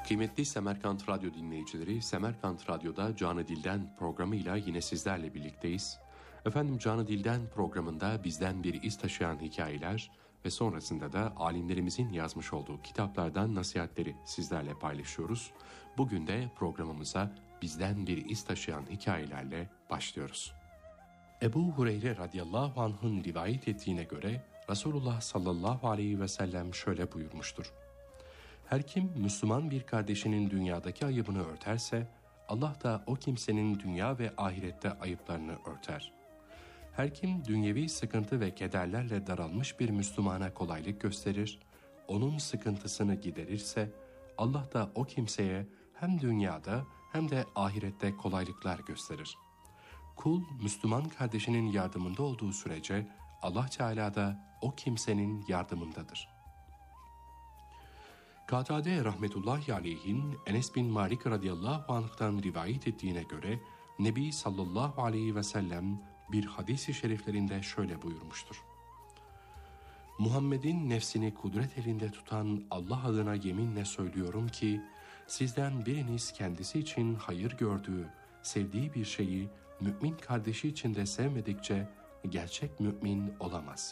Kıymetli Semerkant Radyo dinleyicileri, Semerkant Radyo'da Canı Dilden programıyla yine sizlerle birlikteyiz. Efendim, Canı Dilden programında bizden bir iz taşıyan hikayeler ve sonrasında da alimlerimizin yazmış olduğu kitaplardan nasihatleri sizlerle paylaşıyoruz. Bugün de programımıza bizden bir iz taşıyan hikayelerle başlıyoruz. Ebu Hureyre radıyallahu anh'ın rivayet ettiğine göre Resulullah sallallahu aleyhi ve sellem şöyle buyurmuştur. Her kim Müslüman bir kardeşinin dünyadaki ayıbını örterse, Allah da o kimsenin dünya ve ahirette ayıplarını örter. Her kim dünyevi sıkıntı ve kederlerle daralmış bir Müslümana kolaylık gösterir, onun sıkıntısını giderirse, Allah da o kimseye hem dünyada hem de ahirette kolaylıklar gösterir. Kul, Müslüman kardeşinin yardımında olduğu sürece, Allah Teala da o kimsenin yardımındadır. Katade rahmetullahi aleyhin Enes bin Malik radıyallahu anh'tan rivayet ettiğine göre Nebi sallallahu aleyhi ve sellem bir hadis-i şeriflerinde şöyle buyurmuştur. Muhammed'in nefsini kudret elinde tutan Allah adına yeminle söylüyorum ki sizden biriniz kendisi için hayır gördüğü, sevdiği bir şeyi mümin kardeşi için de sevmedikçe gerçek mümin olamaz.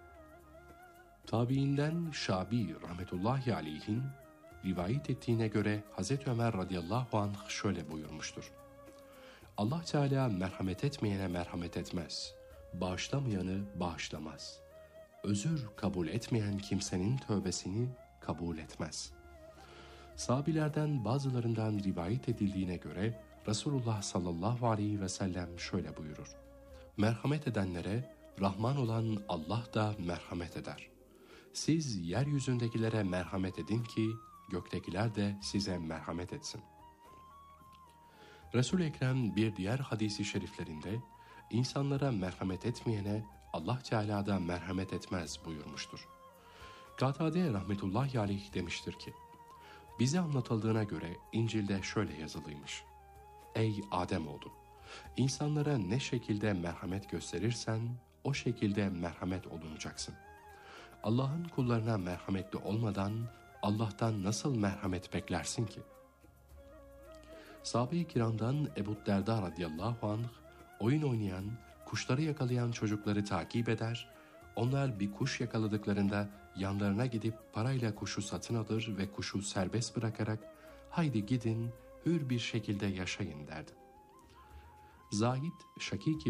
Tabiinden Şabi rahmetullahi aleyhin rivayet ettiğine göre Hazreti Ömer radıyallahu anh şöyle buyurmuştur. Allah Teala merhamet etmeyene merhamet etmez, bağışlamayanı bağışlamaz. Özür kabul etmeyen kimsenin tövbesini kabul etmez. Sahabilerden bazılarından rivayet edildiğine göre Resulullah sallallahu aleyhi ve sellem şöyle buyurur. Merhamet edenlere Rahman olan Allah da merhamet eder. Siz yeryüzündekilere merhamet edin ki göktekiler de size merhamet etsin. Resul-i Ekrem bir diğer hadisi şeriflerinde insanlara merhamet etmeyene Allah Teala da merhamet etmez buyurmuştur. Katade rahmetullahi aleyh demiştir ki, bize anlatıldığına göre İncil'de şöyle yazılıymış. Ey Ademoğlu! İnsanlara ne şekilde merhamet gösterirsen o şekilde merhamet olunacaksın. Allah'ın kullarına merhametli olmadan Allah'tan nasıl merhamet beklersin ki? Sahabe-i kiramdan Ebu Derda radıyallahu anh oyun oynayan, kuşları yakalayan çocukları takip eder, onlar bir kuş yakaladıklarında yanlarına gidip parayla kuşu satın alır ve kuşu serbest bırakarak haydi gidin hür bir şekilde yaşayın derdi. Zahid Şakik